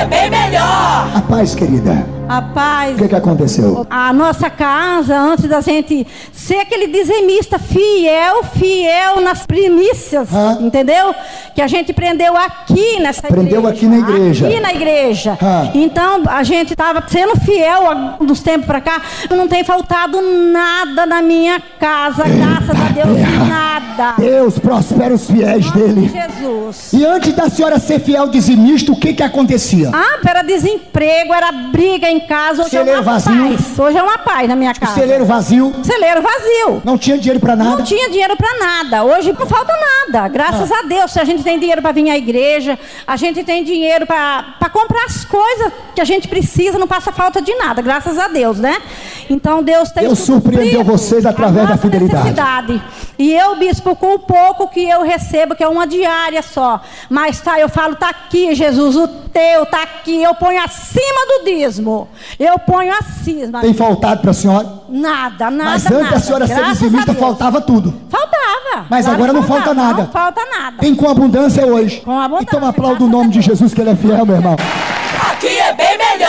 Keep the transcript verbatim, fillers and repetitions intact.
é bem melhor. A paz, querida. A paz. O que que aconteceu? A nossa casa, antes da gente ser aquele dizimista fiel, fiel nas primícias, ah. entendeu? Que a gente prendeu aqui nessa prendeu igreja. aqui na igreja. Aqui na igreja. Ah. Então, a gente estava sendo fiel há uns tempos para cá. Não tem faltado nada na minha casa, Eita graças a Deus, terra. nada. Deus prospera os fiéis Nossa, dele. Jesus. E antes da senhora ser fiel dizimista, o que que acontecia? Ah, era desemprego, era briga em casa. Hoje Celeiro é uma vazio. paz. Hoje é uma paz na minha casa. Celeiro vazio. Celeiro vazio. Não tinha dinheiro pra nada. Não tinha dinheiro para nada. Hoje não falta nada. Graças ah. a Deus. Se a gente tem dinheiro para vir à igreja, a gente tem dinheiro para comprar as coisas que a gente precisa, não passa falta de nada. Graças a Deus, né? Então Deus tem Deus surpreendeu vocês através da fidelidade. Necessidade. E eu, bispo, com o pouco que eu recebo, que é uma diária só, mas tá, eu falo, tá aqui, Jesus, o teu tá aqui, eu ponho acima do dízimo. Eu ponho acima. Tem faltado para a senhora? Nada, nada, Mas antes nada. a senhora ser dizimista, faltava tudo. Faltava. Mas claro, agora não faltava, falta nada. Não falta nada. Tem com abundância hoje. Com abundância. Então aplauda o nome de Jesus, que ele é fiel, meu irmão.